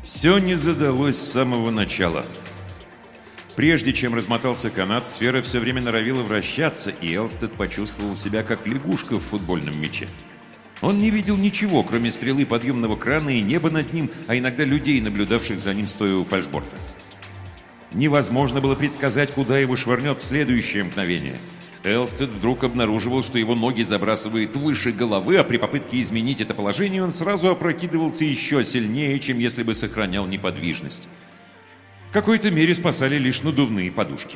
Все не задалось с самого начала. Прежде чем размотался канат, сфера все время норовила вращаться, и Элстед почувствовал себя как лягушка в футбольном мяче. Он не видел ничего, кроме стрелы подъемного крана и неба над ним, а иногда людей, наблюдавших за ним, стоя у фальшборта. Невозможно было предсказать, куда его швырнет в следующее мгновение. Элстед вдруг обнаруживал, что его ноги забрасывает выше головы, а при попытке изменить это положение он сразу опрокидывался еще сильнее, чем если бы сохранял неподвижность. В какой-то мере спасали лишь надувные подушки.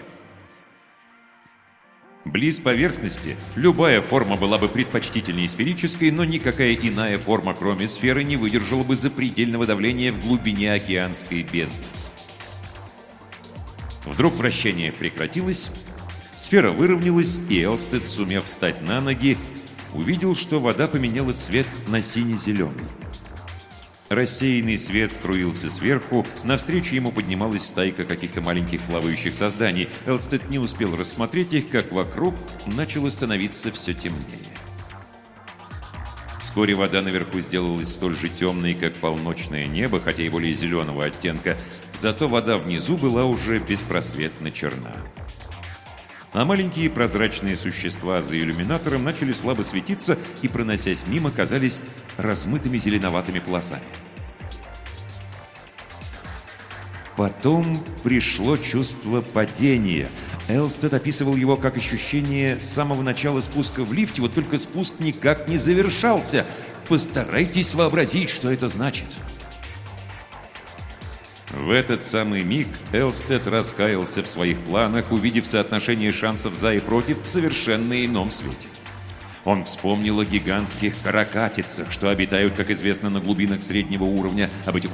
Близ поверхности любая форма была бы предпочтительнее сферической, но никакая иная форма, кроме сферы, не выдержала бы запредельного давления в глубине океанской бездны. Вдруг вращение прекратилось, сфера выровнялась, и Элстед, сумев встать на ноги, увидел, что вода поменяла цвет на сине-зеленый. Рассеянный свет струился сверху, навстречу ему поднималась стайка каких-то маленьких плавающих созданий. Элстед не успел рассмотреть их, как вокруг начало становиться все темнее. Вскоре вода наверху сделалась столь же темной, как полночное небо, хотя и более зеленого оттенка, зато вода внизу была уже беспросветно черна. А маленькие прозрачные существа за иллюминатором начали слабо светиться и, проносясь мимо, казались размытыми зеленоватыми полосами. Потом пришло чувство падения. Элстед описывал его как ощущение с самого начала спуска в лифте, вот только спуск никак не завершался. Постарайтесь вообразить, что это значит. В этот самый миг Элстед раскаялся в своих планах, увидев соотношение шансов за и против в совершенно ином свете. Он вспомнил о гигантских каракатицах, что обитают, как известно, на глубинах среднего уровня, об этих